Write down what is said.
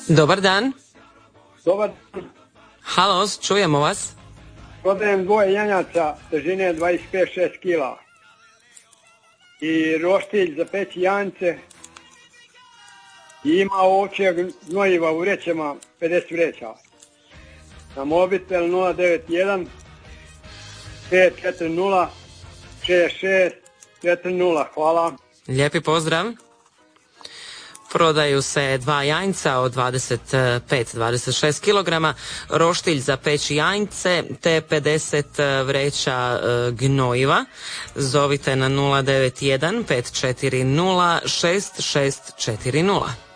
Dobar dan. Dobar. Halo, čujemo vas. Prodajem dvoje janjaca težine 25-6 kila i roštilj za peći jance i ima ovčjeg gnojiva u vrećama 50 vreća. Na mobitel 091 540 6640. Hvala. Lijepi pozdrav. Prodaju se dva janjca od 25-26 kg, roštilj za peći janjce te 50 vreća gnojiva. Zovite na 091 540 6640.